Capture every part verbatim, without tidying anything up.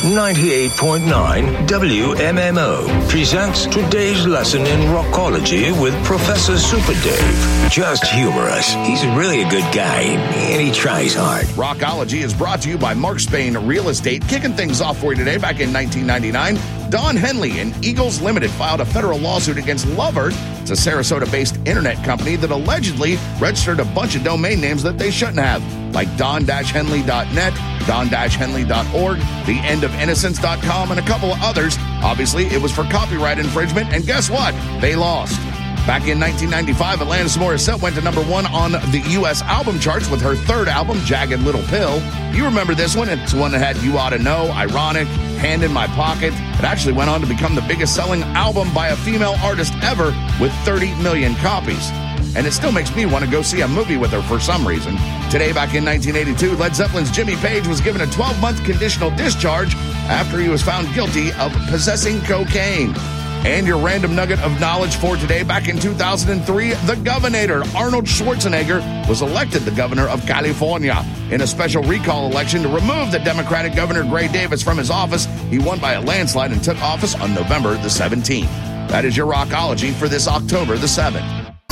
ninety-eight point nine W M M O presents today's lesson in rockology with Professor Super Dave. Just humorous. He's really a good guy, and he tries hard. Rockology is brought to you by Mark Spain Real Estate. Kicking things off for you today, back in nineteen ninety-nine, Don Henley and Eagles Limited filed a federal lawsuit against Lovert. It's a Sarasota-based internet company that allegedly registered a bunch of domain names that they shouldn't have, like don dash henley dot net, don dash henley dot org, the end of innocence dot com, and a couple of others. Obviously, it was for copyright infringement, and guess what? They lost. Back in nineteen ninety-five, Alanis Morissette went to number one on the U S album charts with her third album, Jagged Little Pill. You remember this one? It's one that had You Oughta Know, Ironic, Hand in My Pocket. It actually went on to become the biggest selling album by a female artist ever with thirty million copies. And it still makes me want to go see a movie with her for some reason. Today, back in nineteen eighty-two, Led Zeppelin's Jimmy Page was given a twelve-month conditional discharge after he was found guilty of possessing cocaine. And your random nugget of knowledge for today, back in two thousand three, the Governator, Arnold Schwarzenegger, was elected the governor of California. In a special recall election to remove the Democratic Governor Gray Davis from his office, he won by a landslide and took office on November the seventeenth. That is your Rockology for this October the seventh.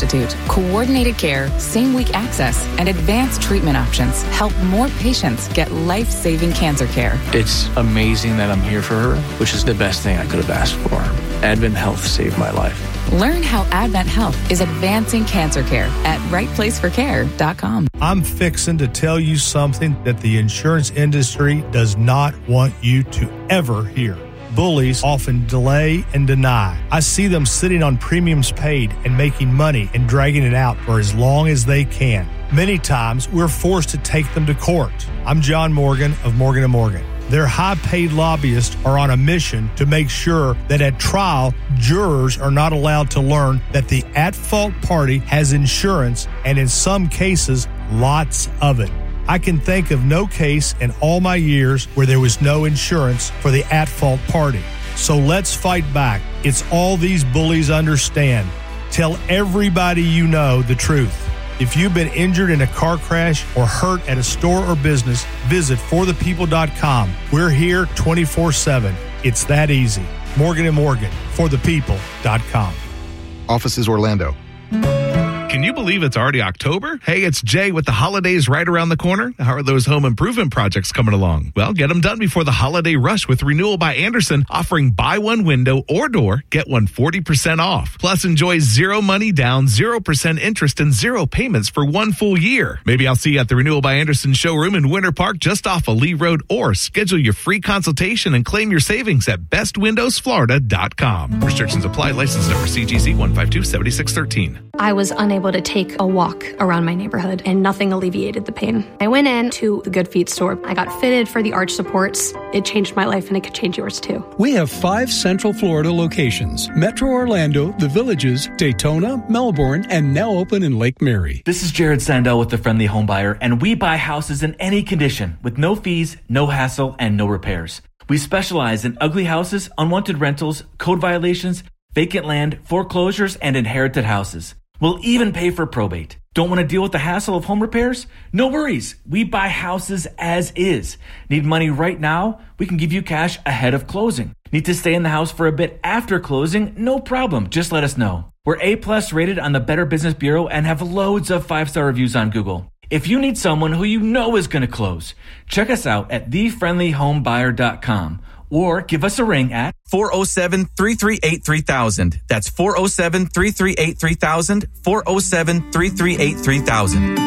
Coordinated care, same-week access, and advanced treatment options help more patients get life-saving cancer care. It's amazing that I'm here for her, which is the best thing I could have asked for. Advent Health saved my life. Learn how Advent Health is advancing cancer care at right place for care dot com. I'm fixing to tell you something that the insurance industry does not want you to ever hear. Bullies often delay and deny. I see them sitting on premiums paid and making money and dragging it out for as long as they can. Many times, we're forced to take them to court. I'm John Morgan of Morgan and Morgan. Their high-paid lobbyists are on a mission to make sure that at trial, jurors are not allowed to learn that the at-fault party has insurance, and in some cases, lots of it. I can think of no case in all my years where there was no insurance for the at-fault party. So let's fight back. It's all these bullies understand. Tell everybody you know the truth. If you've been injured in a car crash or hurt at a store or business, visit for the people dot com. We're here twenty-four seven. It's that easy. Morgan and Morgan, for the people dot com. Offices Orlando. Can you believe it's already October? Hey, it's Jay with the holidays right around the corner. How are those home improvement projects coming along? Well, get them done before the holiday rush with Renewal by Andersen, offering buy one window or door, get one forty percent off. Plus, enjoy zero money down, zero percent interest, and zero payments for one full year. Maybe I'll see you at the Renewal by Andersen showroom in Winter Park just off of Lee Road, or schedule your free consultation and claim your savings at best windows florida dot com. Restrictions apply. License number C G C one five two seven six one three. I was unable to take a walk around my neighborhood, and nothing alleviated the pain. I went in to the Good Feet store. I got fitted for the arch supports. It changed my life, and it could change yours too. We have five Central Florida locations: Metro Orlando, The Villages, Daytona, Melbourne, and now open in Lake Mary. This is Jared Sandell with The Friendly Home Buyer, and we buy houses in any condition with no fees, no hassle, and no repairs. We specialize in ugly houses, unwanted rentals, code violations, vacant land, foreclosures, and inherited houses. We'll even pay for probate. Don't want to deal with the hassle of home repairs? No worries. We buy houses as is. Need money right now? We can give you cash ahead of closing. Need to stay in the house for a bit after closing? No problem. Just let us know. We're A-plus rated on the Better Business Bureau and have loads of five-star reviews on Google. If you need someone who you know is going to close, check us out at the friendly home buyer dot com. Or give us a ring at four oh seven, three three eight, three thousand. That's four oh seven, three three eight, three thousand, four oh seven, three three eight, three thousand.